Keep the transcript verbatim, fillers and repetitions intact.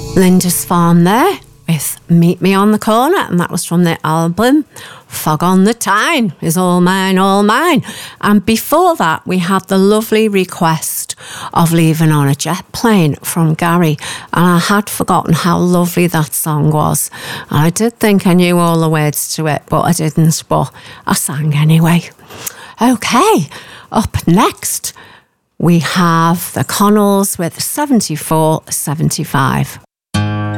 Linda's Farm there with Meet Me on the Corner, and that was from the album Fog on the Tyne is All Mine, All Mine. And before that, we had the lovely request of Leaving on a Jet Plane from Gary, and I had forgotten how lovely that song was. And I did think I knew all the words to it, but I didn't, but I sang anyway. Okay, up next, we have the Connells with seventy-four seventy-five.